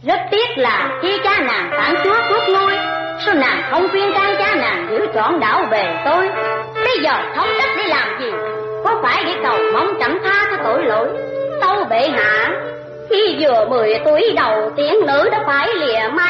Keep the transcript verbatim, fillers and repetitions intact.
Rất tiếc là khi cha nàng tán chúa cướp ngôi, sao nàng không khuyên can cha nàng giữ trọn đạo về tôi? Bây giờ thống đất để làm gì? Có phải để cầu mong chẳng tha cho tội lỗi? Tâu bệ hạ, khi vừa mười tuổi đầu tiên nữ đã phải lìa mai